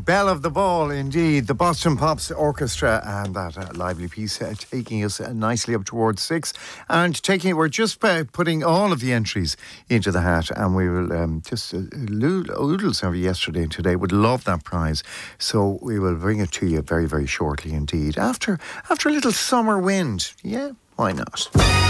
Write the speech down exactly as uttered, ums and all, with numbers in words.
belle of the ball, indeed. The Boston Pops Orchestra, and that uh, lively piece uh, taking us uh, nicely up towards six. And taking, we're just uh, putting all of the entries into the hat, and we will um, just uh, oodles of yesterday and today. Would love that prize, so we will bring it to you very, very shortly indeed. After after a little summer wind, yeah, why not?